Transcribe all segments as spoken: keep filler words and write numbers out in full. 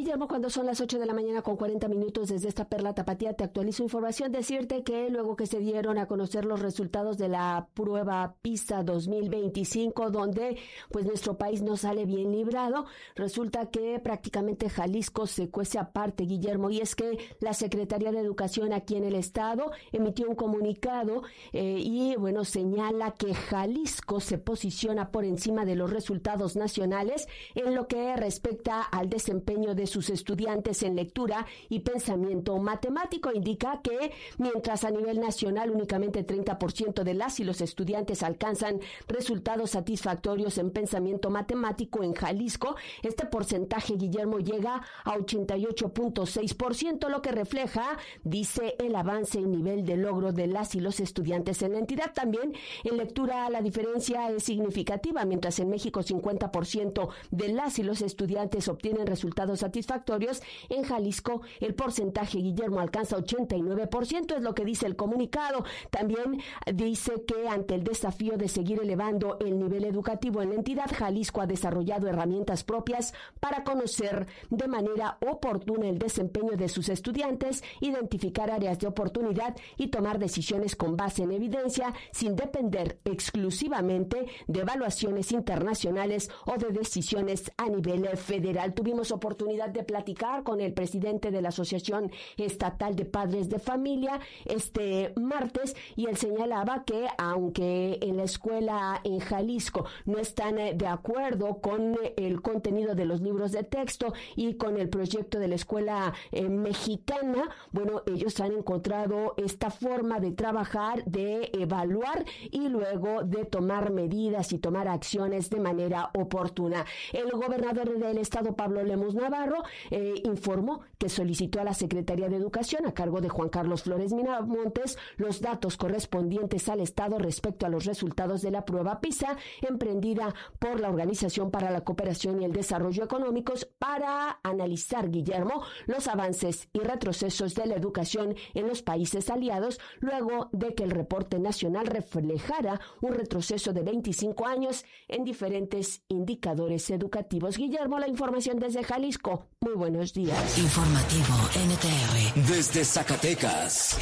Guillermo, cuando son las ocho de la mañana con cuarenta minutos desde esta Perla Tapatía, te actualizo información. Decirte que luego que se dieron a conocer los resultados de la prueba PISA dos mil veinticinco, donde pues nuestro país no sale bien librado, resulta que prácticamente Jalisco se cuece aparte, Guillermo, y es que la Secretaría de Educación aquí en el estado emitió un comunicado eh, y bueno, señala que Jalisco se posiciona por encima de los resultados nacionales en lo que respecta al desempeño de sus estudiantes en lectura y pensamiento matemático. Indica que mientras a nivel nacional únicamente treinta por ciento de las y los estudiantes alcanzan resultados satisfactorios en pensamiento matemático, en Jalisco este porcentaje, Guillermo, llega a ochenta y ocho punto seis por ciento, lo que refleja, dice, el avance en nivel de logro de las y los estudiantes en la entidad. También en lectura la diferencia es significativa. Mientras en México cincuenta por ciento de las y los estudiantes obtienen resultados satisfactorios, en Jalisco el porcentaje, Guillermo, alcanza ochenta y nueve por ciento, es lo que dice el comunicado. También dice que ante el desafío de seguir elevando el nivel educativo en la entidad, Jalisco ha desarrollado herramientas propias para conocer de manera oportuna el desempeño de sus estudiantes, identificar áreas de oportunidad y tomar decisiones con base en evidencia, sin depender exclusivamente de evaluaciones internacionales o de decisiones a nivel federal. Tuvimos oportunidad de platicar con el presidente de la Asociación Estatal de Padres de Familia este martes, y él señalaba que aunque en la escuela en Jalisco no están de acuerdo con el contenido de los libros de texto y con el proyecto de la escuela eh, mexicana, bueno, ellos han encontrado esta forma de trabajar, de evaluar y luego de tomar medidas y tomar acciones de manera oportuna. El gobernador del estado, Pablo Lemus Navarro, eh, informó que solicitó a la Secretaría de Educación, a cargo de Juan Carlos Flores Miramontes, los datos correspondientes al estado respecto a los resultados de la prueba PISA, emprendida por la Organización para la Cooperación y el Desarrollo Económicos, para analizar, Guillermo, los avances y retrocesos de la educación en los países aliados, luego de que el reporte nacional reflejara un retroceso de veinticinco años en diferentes indicadores educativos. Guillermo, la información desde Jalisco. Muy buenos días. Informativo N T R. Desde Zacatecas.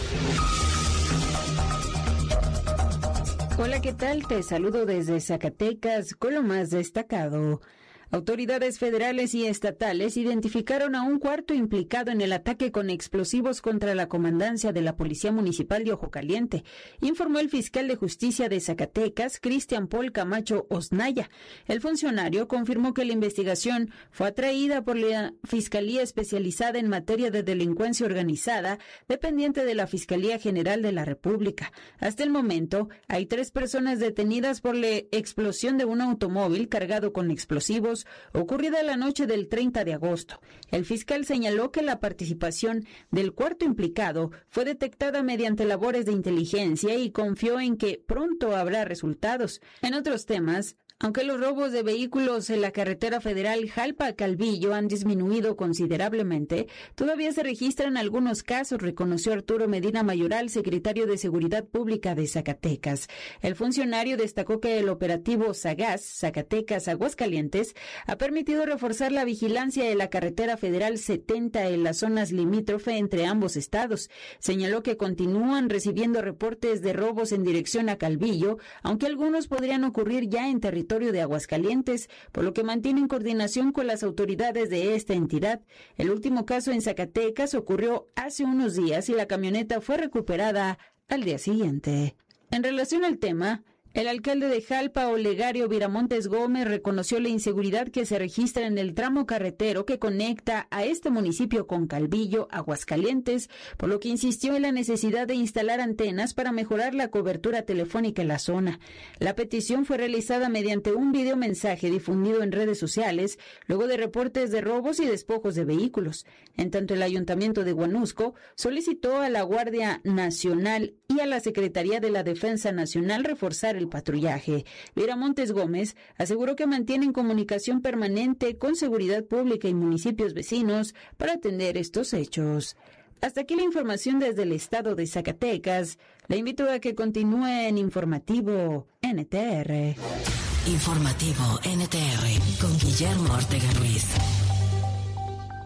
Hola, ¿qué tal? Te saludo desde Zacatecas con lo más destacado. Autoridades federales y estatales identificaron a un cuarto implicado en el ataque con explosivos contra la comandancia de la Policía Municipal de Ojo Caliente, informó el fiscal de Justicia de Zacatecas, Cristian Paul Camacho Osnaya. El funcionario confirmó que la investigación fue atraída por la Fiscalía Especializada en Materia de Delincuencia Organizada, dependiente de la Fiscalía General de la República. Hasta el momento, hay tres personas detenidas por la explosión de un automóvil cargado con explosivos ocurrida la noche del treinta de agosto. El fiscal señaló que la participación del cuarto implicado fue detectada mediante labores de inteligencia y confió en que pronto habrá resultados. En otros temas, aunque los robos de vehículos en la carretera federal Jalpa-Calvillo han disminuido considerablemente, todavía se registran algunos casos, reconoció Arturo Medina Mayoral, secretario de Seguridad Pública de Zacatecas. El funcionario destacó que el operativo Sagaz, Zacatecas Aguascalientes, ha permitido reforzar la vigilancia de la carretera federal setenta en las zonas limítrofe entre ambos estados. Señaló que continúan recibiendo reportes de robos en dirección a Calvillo, aunque algunos podrían ocurrir ya en territorio de Aguascalientes, por lo que mantienen coordinación con las autoridades de esta entidad. El último caso en Zacatecas ocurrió hace unos días y la camioneta fue recuperada al día siguiente. En relación al tema, el alcalde de Jalpa, Olegario Viramontes Gómez, reconoció la inseguridad que se registra en el tramo carretero que conecta a este municipio con Calvillo, Aguascalientes, por lo que insistió en la necesidad de instalar antenas para mejorar la cobertura telefónica en la zona. La petición fue realizada mediante un videomensaje difundido en redes sociales, luego de reportes de robos y despojos de vehículos. En tanto, el Ayuntamiento de Huanusco solicitó a la Guardia Nacional y a la Secretaría de la Defensa Nacional reforzar el patrullaje. Viramontes Gómez aseguró que mantienen comunicación permanente con Seguridad Pública y municipios vecinos para atender estos hechos. Hasta aquí la información desde el estado de Zacatecas. La invito a que continúe en Informativo N T R. Informativo N T R con Guillermo Ortega Ruiz.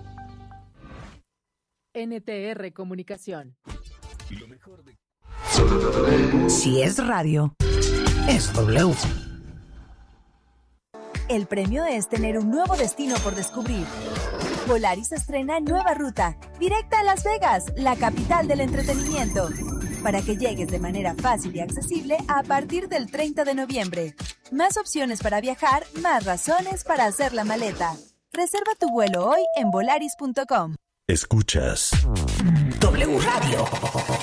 N T R Comunicación. Lo mejor de... Si es radio, es W. El premio es tener un nuevo destino por descubrir. Volaris estrena nueva ruta, directa a Las Vegas, la capital del entretenimiento, para que llegues de manera fácil y accesible a partir del treinta de noviembre. Más opciones para viajar, más razones para hacer la maleta. Reserva tu vuelo hoy en volaris punto com. Escuchas W Radio.